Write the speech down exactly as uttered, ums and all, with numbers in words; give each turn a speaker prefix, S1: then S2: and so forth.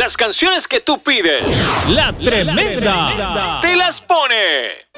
S1: Las canciones que tú pides,
S2: La Tremenda
S1: te las pone.